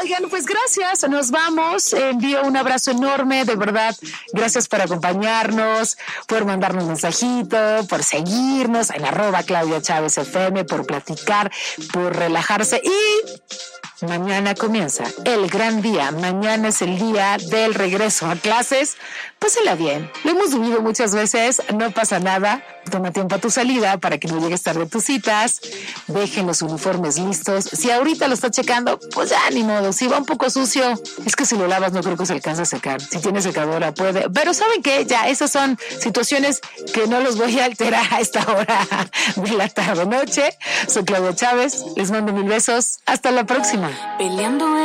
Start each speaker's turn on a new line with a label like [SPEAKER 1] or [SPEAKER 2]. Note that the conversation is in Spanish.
[SPEAKER 1] Oigan, pues gracias, nos vamos. Envío un abrazo enorme, de verdad. Gracias por acompañarnos, por mandarnos un mensajito, por seguirnos en @ClaudiaChávez FM, por platicar, por relajarse. Y mañana comienza el gran día. Mañana es el día del regreso a clases. Pásela bien. Lo hemos vivido muchas veces, no pasa nada. Toma tiempo a tu salida para que no llegues tarde a tus citas. Dejen los uniformes listos. Si ahorita lo estás checando, pues ya ni modo. Si va un poco sucio, es que si lo lavas no creo que se alcance a secar. Si tienes secadora puede. Pero ¿saben qué? Ya esas son situaciones que no los voy a alterar a esta hora de la tarde-noche. Soy Claudia Chávez. Les mando 1000 besos. Hasta la próxima. Peleando